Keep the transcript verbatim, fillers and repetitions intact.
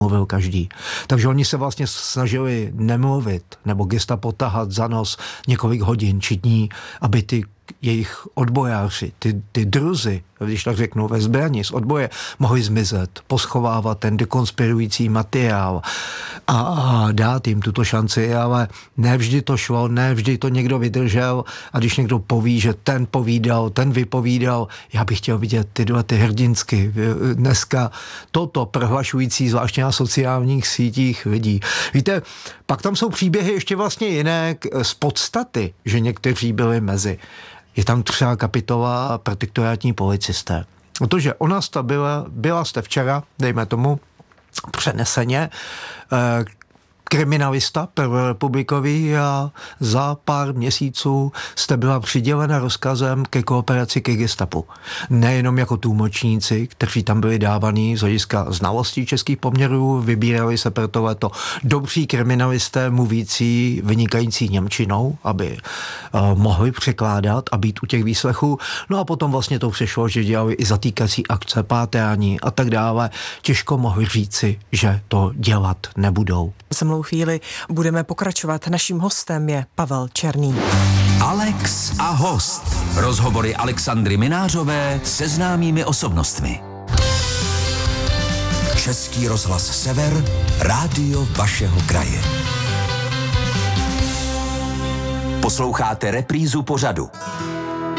mluvil každý. Takže oni se vlastně snažili nemluvit nebo gestapo tahat za nos několik hodin či dní, aby ty jejich odbojáři, ty, ty druzy, když tak řeknu, ve zbraní z odboje, mohli zmizet, poschovávat ten dekonspirující materiál a, a dát jim tuto šanci, ale ne vždy to šlo, ne vždy to někdo vydržel a když někdo poví, že ten povídal, ten vypovídal, já bych chtěl vidět tyhle ty hrdinsky dneska toto prohlašující, zvláště na sociálních sítích lidí. Víte, pak tam jsou příběhy ještě vlastně jiné z podstaty, že někteří byli mezi. Je tam třeba kapitola protektorátní policisté. Protože o nás ta byla, byla jste včera, dejme tomu, přeneseně, eh, kriminalista prvorepublikový a za pár měsíců jste byla přidělena rozkazem ke kooperaci ke gestapu. Nejenom jako tlumočníci, kteří tam byli dávaní z hlediska znalostí českých poměrů, vybírali se pro tohleto dobří kriminalisté mluvící, vynikající němčinou, aby uh, mohli překládat a být u těch výslechů. No a potom vlastně to přešlo, že dělali i zatýkací akce, pátrání a tak dále. Těžko mohli říci, že to dělat nebudou. Za malou chvíli budeme pokračovat. Naším hostem je Pavel Černý. Alex a host. Rozhovory Alexandry Minářové se známými osobnostmi. Český rozhlas Sever, rádio vašeho kraje. Posloucháte reprízu pořadu.